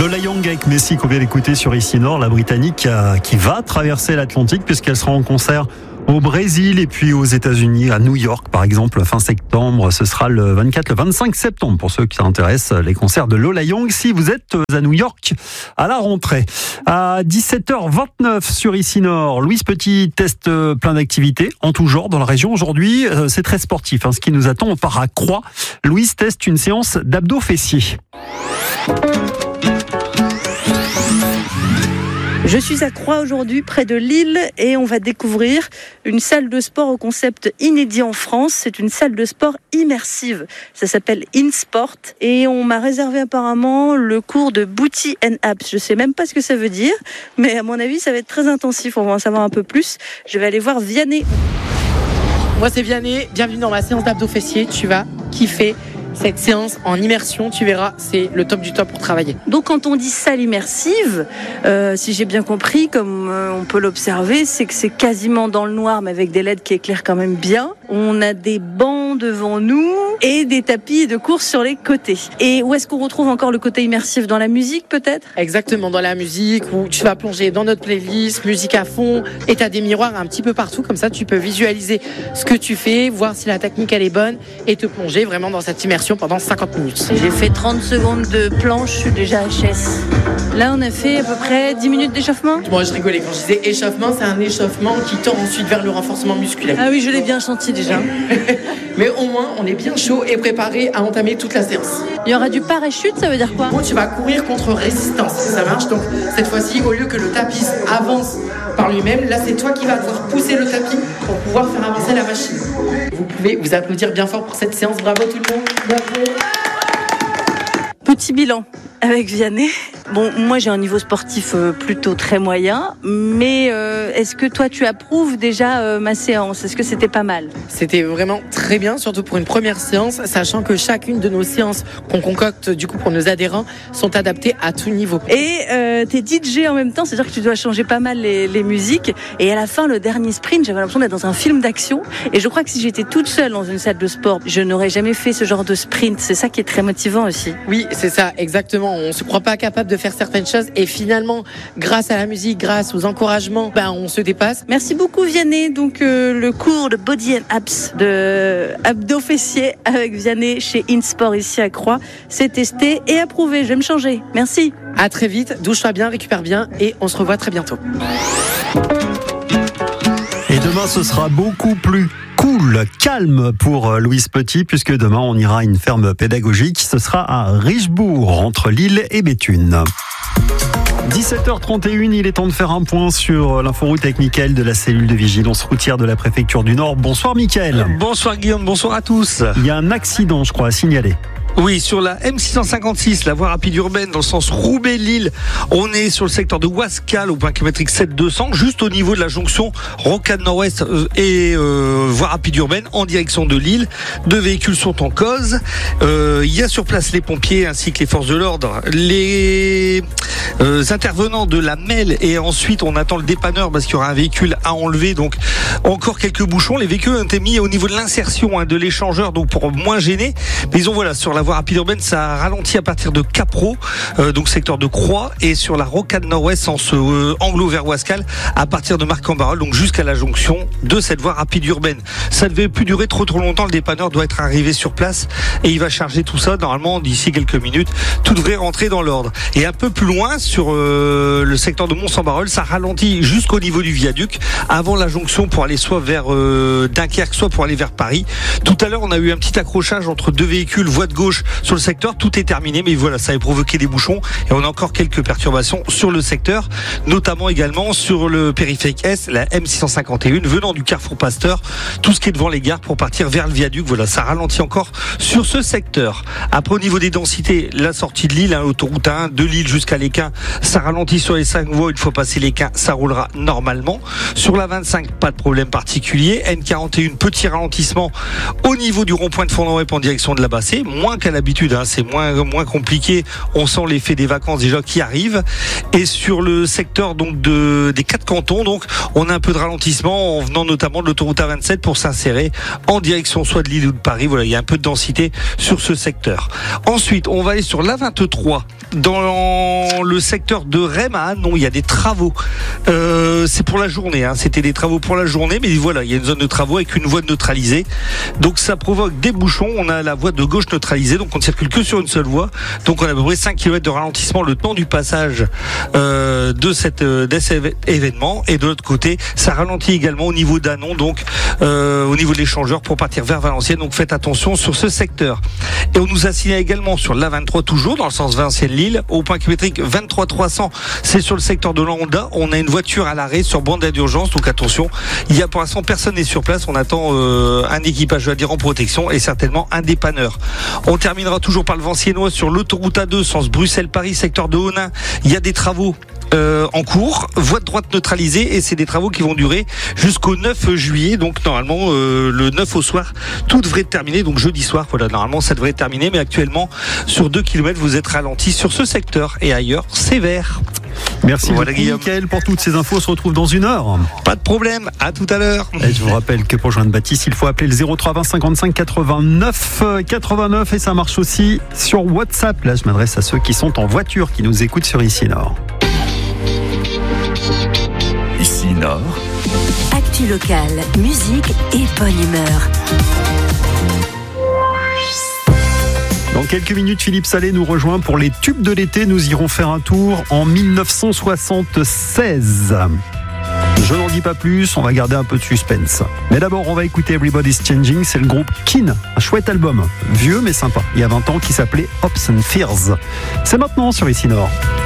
Lola Young avec Messi qu'on vient d'écouter sur Ici Nord, la Britannique qui va traverser l'Atlantique puisqu'elle sera en concert au Brésil et puis aux États-Unis, à New York par exemple, fin septembre. Ce sera le 24, le 25 septembre pour ceux qui s'intéressent les concerts de Lola Young si vous êtes à New York à la rentrée. À 17h29 sur Ici Nord, Louise Petit teste plein d'activités en tout genre dans la région. Aujourd'hui, c'est très sportif. Ce qui nous attend, on part à Croix. Louise teste une séance d'abdos fessiers. Je suis à Croix aujourd'hui, près de Lille, et on va découvrir une salle de sport au concept inédit en France. C'est une salle de sport immersive. Ça s'appelle InSport, et on m'a réservé apparemment le cours de Booty and Abs. Je sais même pas ce que ça veut dire, mais à mon avis, ça va être très intensif. On va en savoir un peu plus. Je vais aller voir Vianney. Moi, c'est Vianney. Bienvenue dans ma séance d'abdos fessiers. Tu vas kiffer cette séance en immersion, tu verras, c'est le top du top pour travailler. Donc quand on dit salle immersive, si j'ai bien compris, comme on peut l'observer, c'est que c'est quasiment dans le noir mais avec des LED qui éclairent quand même bien. On a des bancs devant nous et des tapis de course sur les côtés. Et où est-ce qu'on retrouve encore le côté immersif? Dans la musique peut-être? Exactement, dans la musique, où tu vas plonger dans notre playlist, musique à fond, et tu as des miroirs un petit peu partout, comme ça tu peux visualiser ce que tu fais, voir si la technique elle est bonne et te plonger vraiment dans cette immersion pendant 50 minutes. J'ai fait 30 secondes de planche, je suis déjà HS. Là, on a fait à peu près 10 minutes d'échauffement. Moi, je rigolais quand je disais échauffement, c'est un échauffement qui tend ensuite vers le renforcement musculaire. Ah oui, je l'ai bien senti déjà. Mais au moins, on est bien chaud et préparé à entamer toute la séance. Il y aura du parachute, ça veut dire quoi? Bon, tu vas courir contre résistance, ça marche. Donc, cette fois-ci, au lieu que le tapis avance par lui-même, là, c'est toi qui vas devoir pousser le tapis pour pouvoir faire avancer la machine. Vous pouvez vous applaudir bien fort pour cette séance. Bravo tout le monde. Bravo. Petit bilan avec Vianney. Bon, moi j'ai un niveau sportif plutôt très moyen, mais est-ce que toi tu approuves déjà ma séance? Est-ce que c'était pas mal? C'était vraiment très bien, surtout pour une première séance, sachant que chacune de nos séances qu'on concocte du coup pour nos adhérents sont adaptées à tout niveau. Et t'es DJ en même temps, c'est-à-dire que tu dois changer pas mal les musiques. Et à la fin, le dernier sprint, j'avais l'impression d'être dans un film d'action. Et je crois que si j'étais toute seule dans une salle de sport, je n'aurais jamais fait ce genre de sprint. C'est ça qui est très motivant aussi. Oui, c'est ça, exactement. On se croit pas capable de faire certaines choses et finalement, grâce à la musique, grâce aux encouragements, on se dépasse. Merci beaucoup Vianney. Donc le cours de Body and Abs, de abdos fessiers avec Vianney chez InSport ici à Croix, c'est testé et approuvé. Je vais me changer. Merci. À très vite, douche-toi bien, récupère bien et on se revoit très bientôt. Et demain, ce sera beaucoup plus cool, calme pour Louise Petit, puisque demain, on ira à une ferme pédagogique. Ce sera à Richebourg, entre Lille et Béthune. 17h31, il est temps de faire un point sur l'inforoute avec Mickaël de la cellule de vigilance routière de la préfecture du Nord. Bonsoir Mickaël. Bonsoir Guillaume, bonsoir à tous. Il y a un accident, je crois, à signaler. Oui, sur la M656, la voie rapide urbaine dans le sens Roubaix-Lille, on est sur le secteur de Wascal au point kilométrique 7-200, juste au niveau de la jonction Rocade Nord-Ouest et voie rapide urbaine en direction de Lille. 2 véhicules sont en cause. Il y a sur place les pompiers ainsi que les forces de l'ordre, les intervenants de la MEL, et ensuite on attend le dépanneur parce qu'il y aura un véhicule à enlever. Donc encore quelques bouchons. Les véhicules ont été mis au niveau de l'insertion de l'échangeur, donc pour moins gêner. Mais ils ont sur la voie rapide urbaine, ça ralentit à partir de Capro, donc secteur de Croix, et sur la rocade nord-ouest en anglo vers Wascal à partir de Marc-en-Barœul, donc jusqu'à la jonction de cette voie rapide urbaine. Ça ne devait plus durer trop longtemps. Le dépanneur doit être arrivé sur place et il va charger tout ça. Normalement, d'ici quelques minutes, tout devrait rentrer dans l'ordre. Et un peu plus loin, sur le secteur de Mont-Saint-Barœul, ça ralentit jusqu'au niveau du viaduc avant la jonction pour aller soit vers Dunkerque, soit pour aller vers Paris. Tout à l'heure, on a eu un petit accrochage entre 2 véhicules, voie de gauche sur le secteur. Tout est terminé, mais voilà, ça a provoqué des bouchons et on a encore quelques perturbations sur le secteur, notamment également sur le périphérique Est, la M651 venant du carrefour Pasteur, tout ce qui est devant les gares pour partir vers le viaduc. Voilà, ça ralentit encore sur ce secteur. Après, au niveau des densités, la sortie de Lille, autoroute 1 de Lille jusqu'à l'Équin, ça ralentit sur les 5 voies. Une fois passé l'Équin, ça roulera normalement. Sur la 25, pas de problème particulier. N41, petit ralentissement au niveau du rond-point de Fournon-Web en direction de la Bassée, moins qu'à l'habitude, c'est moins compliqué. On sent l'effet des vacances déjà qui arrive. Et sur le secteur donc des 4 cantons, donc on a un peu de ralentissement en venant notamment de l'autoroute A27 pour s'insérer en direction soit de Lille ou de Paris. Voilà, il y a un peu de densité sur ce secteur. Ensuite, on va aller sur l'A23 dans le secteur de Rennes à Hannon. Il y a des travaux. C'est pour la journée. C'était des travaux pour la journée, mais voilà, il y a une zone de travaux avec une voie neutralisée. Donc ça provoque des bouchons. On a la voie de gauche neutralisée, donc on ne circule que sur une seule voie. Donc on a à peu près 5 km de ralentissement le temps du passage de cet événement. Et de l'autre côté, ça ralentit également au niveau d'Hannon, donc au niveau de l'échangeur pour partir vers Valenciennes. Donc faites attention sur ce secteur. Et on nous a signalé également sur l'A23, toujours dans le sens Valenciennes-Lille, au point kilométrique 23 300. C'est sur le secteur de l'Honda. On a une voiture à l'arrêt sur bande d'urgence. Donc attention, il y a pour l'instant personne n'est sur place. On attend un équipage, je veux dire, en protection et certainement un dépanneur. On terminera toujours par le Valenciennois sur l'autoroute A2, sens Bruxelles-Paris, secteur de Honin. Il y a des travaux en cours, voie de droite neutralisée, et c'est des travaux qui vont durer jusqu'au 9 juillet. Donc normalement le 9 au soir tout devrait terminer, donc jeudi soir, voilà, normalement ça devrait terminer, mais actuellement sur 2 km vous êtes ralenti sur ce secteur et ailleurs c'est vert. Merci beaucoup Mickaël pour toutes ces infos. On se retrouve dans 1 heure. Pas de problème, à tout à l'heure. Et je vous rappelle que pour joindre Baptiste, il faut appeler le 03 20 55 89 89 et ça marche aussi sur WhatsApp. Là je m'adresse à ceux qui sont en voiture, qui nous écoutent sur Ici Nord. Ici Nord. Actu locale, musique et bonne humeur. Dans quelques minutes, Philippe Salé nous rejoint pour les tubes de l'été. Nous irons faire un tour en 1976. Je n'en dis pas plus, on va garder un peu de suspense. Mais d'abord, on va écouter Everybody's Changing. C'est le groupe Keane, un chouette album, vieux mais sympa, il y a 20 ans, qui s'appelait Hopes and Fears. C'est maintenant sur Ici Nord.